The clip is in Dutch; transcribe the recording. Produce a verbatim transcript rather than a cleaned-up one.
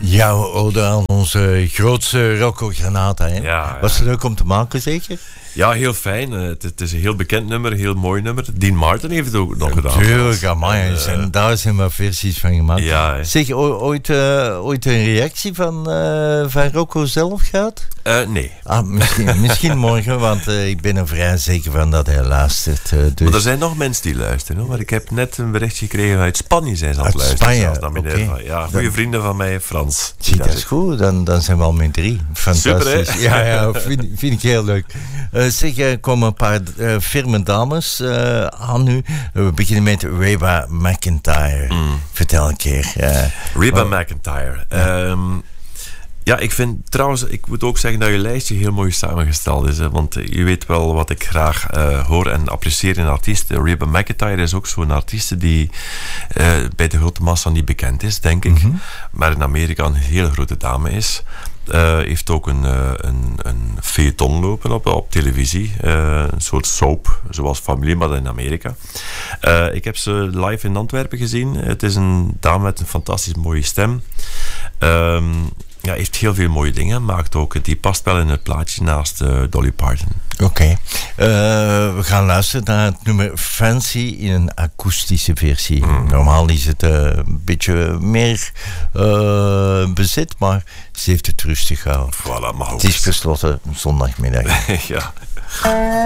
Ja, ode aan onze grootste Rocco Granata. Hè? Ja, Was het leuk om te maken, zeker? Ja, heel fijn. Uh, het, het is een heel bekend nummer, een heel mooi nummer. Dean Martin heeft het ook nog gedaan. Tuurlijk, amai. Uh, en daar zijn wat versies van gemaakt. Ja, zeg, ooit, uh, ooit een reactie van, uh, van Rocco zelf gehad? Uh, nee. Ah, misschien, misschien morgen, want uh, ik ben er vrij zeker van dat hij luistert. Uh, dus. Maar er zijn nog mensen die luisteren. Hoor. Maar ik heb net een bericht gekregen uit Spanje zijn ze aan het uit luisteren. Spanje, oké. Okay. Ja, goede vrienden van mij, Frans. Zie, dat is goed. Dan, dan zijn we al met drie. Fantastisch. Super, ja, ja, vind, vind ik heel leuk. Uh, zeg, er komen een paar uh, firme dames uh, aan nu. We beginnen met Reba McEntire. Mm. Vertel een keer. Uh, Reba oh. McEntire. Ja. Um, Ja, ik vind trouwens, ik moet ook zeggen dat je lijstje heel mooi samengesteld is. Hè, want je weet wel wat ik graag uh, hoor en apprecieer in een artiest. Reba McEntire is ook zo'n artiest die uh, bij de grote massa niet bekend is, denk ik. Mm-hmm. Maar in Amerika een hele grote dame is. Uh, heeft ook een, uh, een, een feuilleton lopen op, op televisie. Uh, een soort soap, zoals Familie, maar in Amerika. Uh, ik heb ze live in Antwerpen gezien. Het is een dame met een fantastisch mooie stem. Um, Ja, heeft heel veel mooie dingen. Maakt ook, die past wel in het plaatje naast uh, Dolly Parton. Oké. Okay. Uh, we gaan luisteren naar het nummer Fancy in een akoestische versie. Mm. Normaal is het uh, een beetje meer uh, bezet, maar ze heeft het rustig gehouden. Voilà, maar het is tenslotte zondagmiddag. ja.